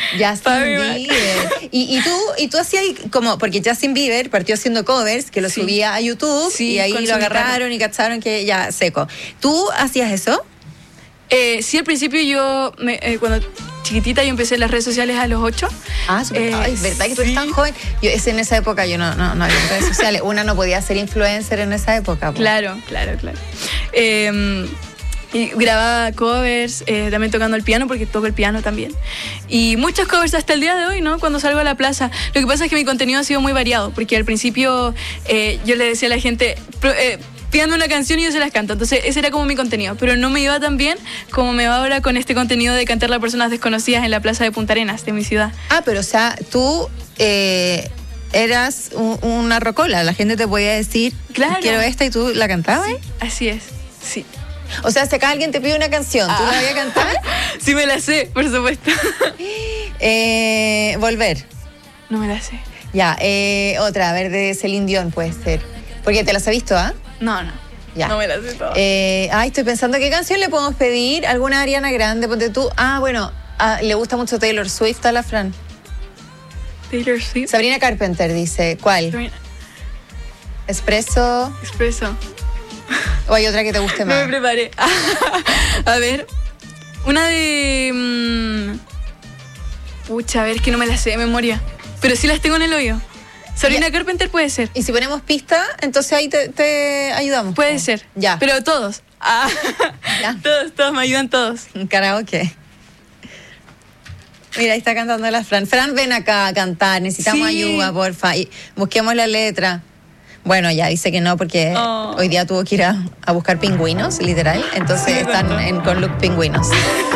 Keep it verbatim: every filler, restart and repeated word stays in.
Justin Bieber. Y, y tú, y tú hacías como, porque Justin Bieber partió haciendo covers, que lo sí. subía a YouTube, sí, y ahí lo agarraron guitarra. Y cacharon que ya seco. ¿Tú hacías eso? Eh, sí, al principio yo, me, eh, cuando chiquitita, yo empecé en las redes sociales a los ocho. Ah, super, eh, ay, es verdad que tú eres sí. tan joven. Yo, es en esa época yo no, no, no había redes sociales. Una no podía ser influencer en esa época. Po. Claro, claro, claro. Eh, y grababa covers, eh, también tocando el piano, porque toco el piano también. Y muchos covers hasta el día de hoy, ¿no? Cuando salgo a la plaza. Lo que pasa es que mi contenido ha sido muy variado, porque al principio eh, yo le decía a la gente... Eh, pídanme una canción y yo se las canto. Entonces ese era como mi contenido, pero no me iba tan bien como me va ahora con este contenido de cantarle a personas desconocidas en la plaza de Punta Arenas, de mi ciudad. Ah, pero o sea, tú eh, eras un, una rocola, la gente te podía decir, claro, quiero esta, y tú la cantabas. Sí, así es, sí. O sea, si acá alguien te pide una canción, ¿tú ah. la vas a cantar? Sí me la sé, por supuesto. eh, volver. No me la sé. Ya, eh, otra, a ver, de Celine Dion puede ser. Porque te las has visto, ¿ah? ¿eh? No, no. Ya. No me la sé todas. Eh, ay, estoy pensando, ¿qué canción le podemos pedir? ¿Alguna Ariana Grande? Ponte tú. Ah, bueno, ah, le gusta mucho Taylor Swift a la Fran. Taylor Swift. Sabrina Carpenter dice, ¿cuál? Sabrina. Espresso. Espresso. ¿O hay otra que te guste más? No me preparé. A ver, una de... Mmm, pucha, a ver, que no me la sé de memoria. Pero sí las tengo en el oído. Sabrina ya. Carpenter puede ser. Y si ponemos pista, entonces ahí te, te ayudamos. Puede oh. ser. Ya. Pero todos. Ah. Ya. Todos, todos, me ayudan todos. Karaoke. Mira, ahí está cantando la Fran. Fran, ven acá a cantar. Necesitamos sí. ayuda, porfa. Y busquemos la letra. Bueno, ya dice que no, porque oh. hoy día tuvo que ir a, a buscar pingüinos, literal. Entonces sí, están en, con look pingüinos.